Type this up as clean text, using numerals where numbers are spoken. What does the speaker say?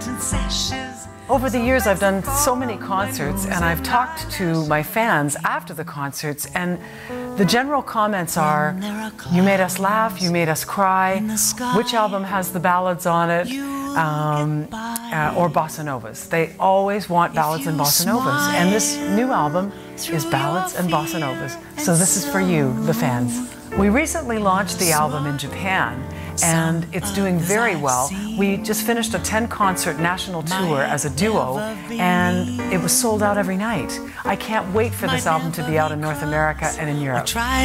Over the years, I've done so many concerts, and I've talked to my fans after the concerts, and the general comments are, you made us laugh, you made us cry, which album has the ballads on it, or bossa novas. They always want ballads and bossa novas, and this new album is ballads and bossa novas. So this is for you, the fans. We recently launched the album in Japan, and it's doing very well. We just finished a 10-concert national tour as a duo, and it was sold out every night. I can't wait for this album to be out in North America and in Europe.